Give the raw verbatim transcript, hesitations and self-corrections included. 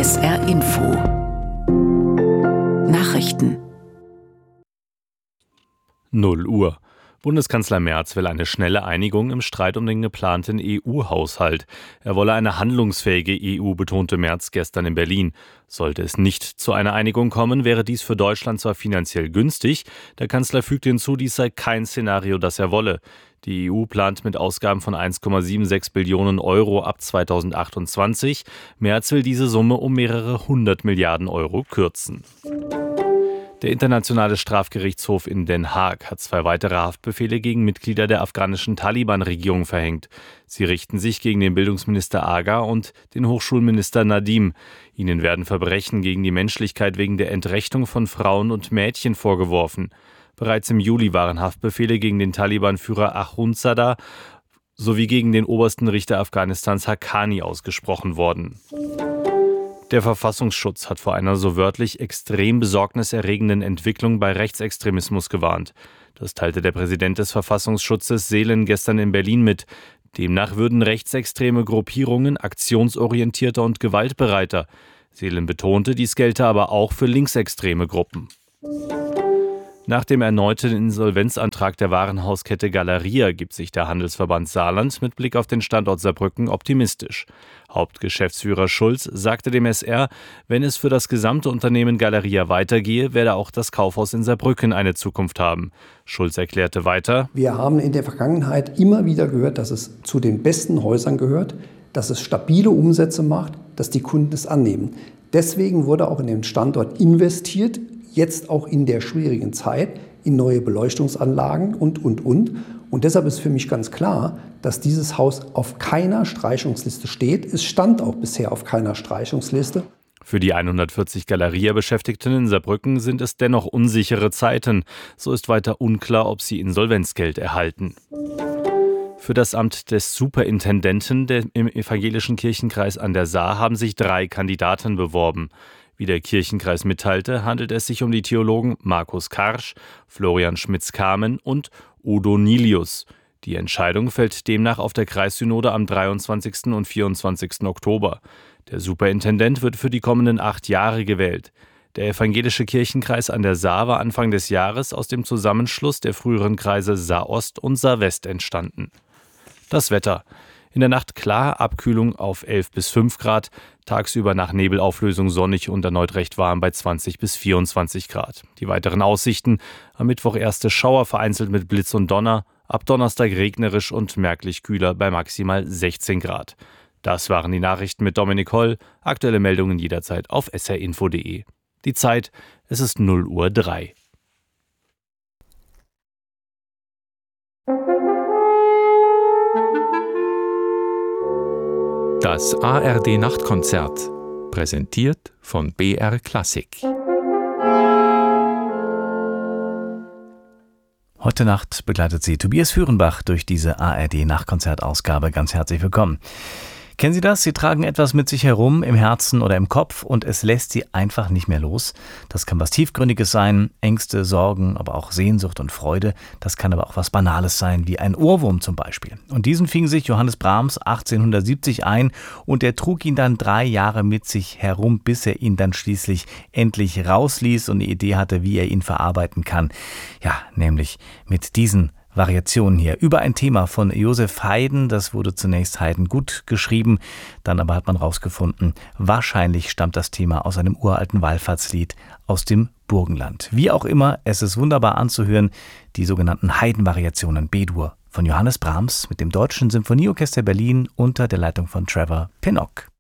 S R Info Nachrichten null Uhr. Bundeskanzler Merz will eine schnelle Einigung im Streit um den geplanten E U-Haushalt. Er wolle eine handlungsfähige E U, betonte Merz gestern in Berlin. Sollte es nicht zu einer Einigung kommen, wäre dies für Deutschland zwar finanziell günstig. Der Kanzler fügte hinzu, dies sei kein Szenario, das er wolle. Die E U plant mit Ausgaben von eins Komma sechsundsiebzig Billionen Euro ab zweitausendachtundzwanzig. Merz will diese Summe um mehrere hundert Milliarden Euro kürzen. Der Internationale Strafgerichtshof in Den Haag hat zwei weitere Haftbefehle gegen Mitglieder der afghanischen Taliban-Regierung verhängt. Sie richten sich gegen den Bildungsminister Aga und den Hochschulminister Nadim. Ihnen werden Verbrechen gegen die Menschlichkeit wegen der Entrechtung von Frauen und Mädchen vorgeworfen. Bereits im Juli waren Haftbefehle gegen den Taliban-Führer Akhundzada sowie gegen den obersten Richter Afghanistans Haqqani ausgesprochen worden. Der Verfassungsschutz hat vor einer so wörtlich extrem besorgniserregenden Entwicklung bei Rechtsextremismus gewarnt. Das teilte der Präsident des Verfassungsschutzes Seelen gestern in Berlin mit. Demnach würden rechtsextreme Gruppierungen aktionsorientierter und gewaltbereiter. Seelen betonte, dies gelte aber auch für linksextreme Gruppen. Nach dem erneuten Insolvenzantrag der Warenhauskette Galeria gibt sich der Handelsverband Saarland mit Blick auf den Standort Saarbrücken optimistisch. Hauptgeschäftsführer Schulz sagte dem S R, wenn es für das gesamte Unternehmen Galeria weitergehe, werde auch das Kaufhaus in Saarbrücken eine Zukunft haben. Schulz erklärte weiter: Wir haben in der Vergangenheit immer wieder gehört, dass es zu den besten Häusern gehört, dass es stabile Umsätze macht, dass die Kunden es annehmen. Deswegen wurde auch in den Standort investiert, jetzt auch in der schwierigen Zeit, in neue Beleuchtungsanlagen und, und, und. Und deshalb ist für mich ganz klar, dass dieses Haus auf keiner Streichungsliste steht. Es stand auch bisher auf keiner Streichungsliste. Für die hundertvierzig Galeria-Beschäftigten in Saarbrücken sind es dennoch unsichere Zeiten. So ist weiter unklar, ob sie Insolvenzgeld erhalten. Für das Amt des Superintendenten im evangelischen Kirchenkreis an der Saar haben sich drei Kandidaten beworben. Wie der Kirchenkreis mitteilte, handelt es sich um die Theologen Markus Karsch, Florian Schmitz-Kamen und Udo Nilius. Die Entscheidung fällt demnach auf der Kreissynode am dreiundzwanzigsten und vierundzwanzigsten Oktober. Der Superintendent wird für die kommenden acht Jahre gewählt. Der evangelische Kirchenkreis an der Saar war Anfang des Jahres aus dem Zusammenschluss der früheren Kreise Saar-Ost und Saar-West entstanden. Das Wetter. In der Nacht klar, Abkühlung auf elf bis fünf Grad, tagsüber nach Nebelauflösung sonnig und erneut recht warm bei zwanzig bis vierundzwanzig Grad. Die weiteren Aussichten: am Mittwoch erste Schauer, vereinzelt mit Blitz und Donner, ab Donnerstag regnerisch und merklich kühler bei maximal sechzehn Grad. Das waren die Nachrichten mit Dominik Holl. Aktuelle Meldungen jederzeit auf s r info punkt d e. Die Zeit: es ist null Uhr drei. Das A R D-Nachtkonzert, präsentiert von B R Klassik. Heute Nacht begleitet Sie Tobias Führenbach durch diese A R D-Nachtkonzertausgabe. Ganz herzlich willkommen. Kennen Sie das? Sie tragen etwas mit sich herum, im Herzen oder im Kopf, und es lässt Sie einfach nicht mehr los. Das kann was Tiefgründiges sein, Ängste, Sorgen, aber auch Sehnsucht und Freude. Das kann aber auch was Banales sein, wie ein Ohrwurm zum Beispiel. Und diesen fing sich Johannes Brahms achtzehnhundertsiebzig ein, und er trug ihn dann drei Jahre mit sich herum, bis er ihn dann schließlich endlich rausließ und eine Idee hatte, wie er ihn verarbeiten kann. Ja, nämlich mit diesen Variationen hier über ein Thema von Joseph Haydn. Das wurde zunächst Haydn gut geschrieben, dann aber hat man rausgefunden, wahrscheinlich stammt das Thema aus einem uralten Wallfahrtslied aus dem Burgenland. Wie auch immer, es ist wunderbar anzuhören, die sogenannten Haydn-Variationen B-Dur von Johannes Brahms mit dem Deutschen Symphonieorchester Berlin unter der Leitung von Trevor Pinnock.